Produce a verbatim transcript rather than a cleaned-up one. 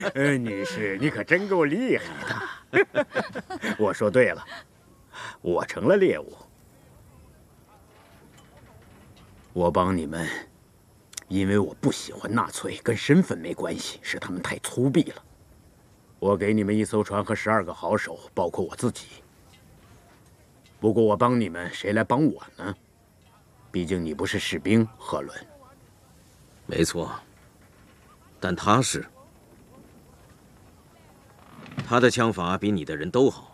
呃，女士，你可真够厉害的。我说对了，我成了猎物。我帮你们，因为我不喜欢纳粹，跟身份没关系，是他们太粗鄙了。我给你们一艘船和十二个好手，包括我自己。不过我帮你们，谁来帮我呢？毕竟你不是士兵，赫伦。 没错，但他是。他的枪法比你的人都好。